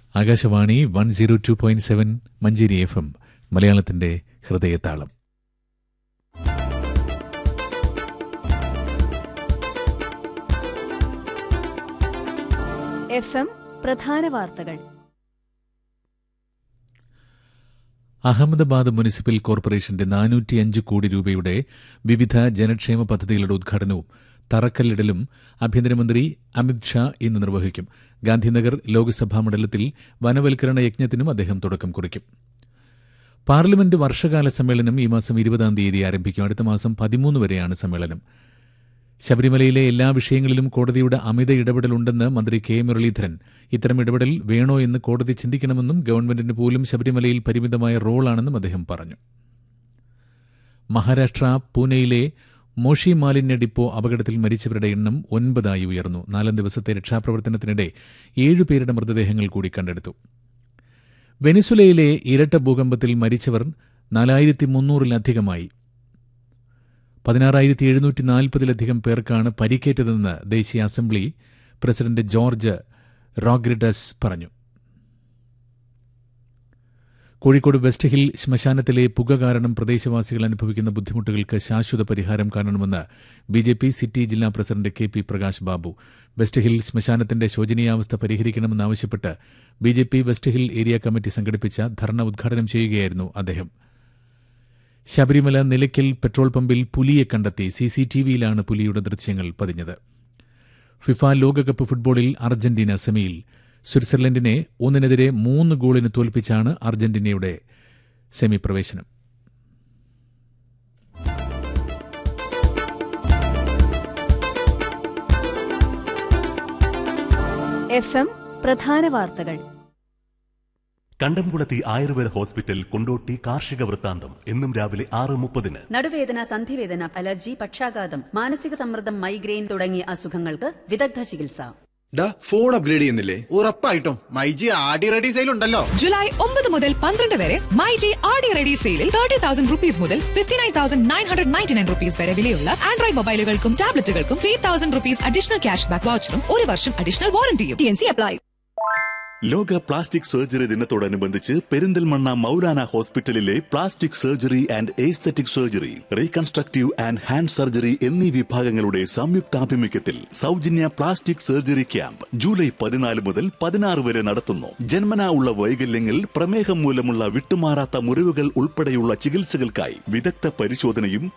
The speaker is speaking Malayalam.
ആകാശവാണി 102.7 മഞ്ചേരി FM മലയാളത്തിന്റെ ഹൃദയതാളം. FM പ്രധാന വാർത്തകൾ. അഹമ്മദാബാദ് മുനിസിപ്പൽ കോർപ്പറേഷന്റെ 405 കോടി രൂപയുടെ വിവിധ ജനക്ഷേമ പദ്ധതികളുടെ ഉദ്ഘാടനവും തറക്കല്ലിടലും ആഭ്യന്തരമന്ത്രി അമിത്ഷാ ഇന്ന് നിർവഹിക്കും. ഗാന്ധിനഗർ ലോക്സഭാ മണ്ഡലത്തിൽ വനവൽക്കരണ യജ്ഞത്തിനും അദ്ദേഹം തുടക്കം കുറിക്കും. പാർലമെന്റ് വർഷകാല സമ്മേളനം ഈ മാസം 20-ാം തീയതി ആരംഭിക്കും. അടുത്ത മാസം 13 വരെയാണ് സമ്മേളനം. ശബരിമലയിലെ എല്ലാ വിഷയങ്ങളിലും കോടതിയുടെ അമിത ഇടപെടലുണ്ടെന്ന് മന്ത്രി കെ മുരളീധരൻ. ഇത്തരം ഇടപെടൽ വേണോ എന്ന് കോടതി ചിന്തിക്കണമെന്നും ഗവൺമെന്റിന് പോലും ശബരിമലയിൽ പരിമിതമായ റോളാണെന്നും അദ്ദേഹം പറഞ്ഞു. മഹാരാഷ്ട്ര പൂനെയിലെ മോഷി മാലിന്യ ഡിപ്പോ അപകടത്തിൽ മരിച്ചവരുടെ എണ്ണം 9 ഉയർന്നു. 4 ദിവസത്തെ രക്ഷാപ്രവർത്തനത്തിനിടെ 7 പേരുടെ മൃതദേഹങ്ങൾ കൂടി കണ്ടെടുത്തു. വെനിസുലയിലെ ഇരട്ട ഭൂകമ്പത്തിൽ മരിച്ചവർ 4300-ലധികമായി. 16,740-ലധികം പേർക്കാണ് പരിക്കേറ്റതെന്ന് ദേശീയ അസംബ്ലി പ്രസിഡന്റ് ജോർജ് റോഗ്രിഡസ് പറഞ്ഞു. കോഴിക്കോട് വെസ്റ്റ് ഹിൽ ശ്മശാനത്തിലെ പുക കാരണം പ്രദേശവാസികൾ അനുഭവിക്കുന്ന ബുദ്ധിമുട്ടുകൾക്ക് ശാശ്വത പരിഹാരം കാണണമെന്ന് ബിജെപി സിറ്റി ജില്ലാ president K P Prakash Babu. West hill ശ്മശാനത്തിന്റെ ശോചനീയാവസ്ഥ പരിഹരിക്കണമെന്നാവശ്യപ്പെട്ട് BJP west hill area committee സംഘടിപ്പിച്ച ധർണ ഉദ്ഘാടനം ചെയ്യുകയായിരുന്നു അദ്ദേഹം. ശബരിമല നിലയ്ക്കൽ പെട്രോൾ പമ്പിൽ പുലിയെ കണ്ടെത്തി. സിസിടിവിയിലാണ് പുലിയുടെ ദൃശ്യങ്ങൾ പതിഞ്ഞത്. ഫിഫ ലോകകപ്പ് ഫുട്ബോളിൽ അർജന്റീന സെമിയിൽ. സ്വിറ്റ്സർലൻഡിനെ 1-3 ഗോളിന് തോൽപ്പിച്ചാണ് അർജന്റീനയുടെ സെമി പ്രവേശനം. FM പ്രധാന വാർത്തകൾ. കണ്ടംകുളത്തി ആയുർവേദ ഹോസ്പിറ്റൽ കൊണ്ടോട്ടി കാർഷിക വൃത്താന്തം എന്നും രാവിലെ 6:30. നടുവേദന, സന്ധിവേദന, അലർജി, പക്ഷാഘാതം, മാനസിക സമ്മർദ്ദം, മൈഗ്രെയിൻ തുടങ്ങിയ അസുഖങ്ങൾക്ക് വിദഗ്ധ ചികിത്സ. ഫോൺ അപ്ഗ്രേഡ് ചെയ്യുന്നില്ലേ? ഉറപ്പായിട്ടും മൈജി ആടി റെഡി സെയിൽ ഉണ്ടല്ലോ. ജൂലൈ 9 മുതൽ 12 വരെ മൈജി ആടി റെഡി സെയിലിൽ 30,000 rupees മുതൽ 59,999 rupees വരെ വിലയുള്ള Android മൊബൈലുകൾക്കും ടാബ്ലറ്റുകൾക്കും 3,000 rupees additional cash back വൗച്ചറും 1 വർഷം അഡീഷണൽ വാറന്റിയും. TNC apply. ലോക പ്ലാസ്റ്റിക് സർജറി ദിനത്തോടനുബന്ധിച്ച് പെരിന്തൽമണ്ണ മൗലാന ഹോസ്പിറ്റലിലെ plastic surgery and aesthetic surgery, reconstructive and hand surgery എന്നീ വിഭാഗങ്ങളുടെ സംയുക്താഭിമുഖ്യത്തിൽ സൗജന്യ പ്ലാസ്റ്റിക് സർജറി ക്യാമ്പ് ജൂലൈ 14 മുതൽ 16 വരെ നടത്തുന്നു. ജന്മനാ ഉള്ള വൈകല്യങ്ങൾ, പ്രമേഹം മൂലമുള്ള വിട്ടുമാറാത്ത മുറിവുകൾ ഉൾപ്പെടെയുള്ള ചികിത്സകൾക്കായി വിദഗ്ധ പരിശോധനയും